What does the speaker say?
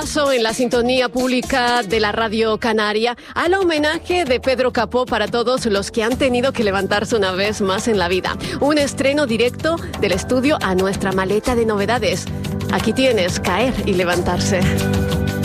paso en la sintonía pública de la Radio Canaria al homenaje de Pedro Capó para todos los que han tenido que levantarse una vez más en la vida. Un estreno directo del estudio a nuestra maleta de novedades. Aquí tienes Caer y Levantarse.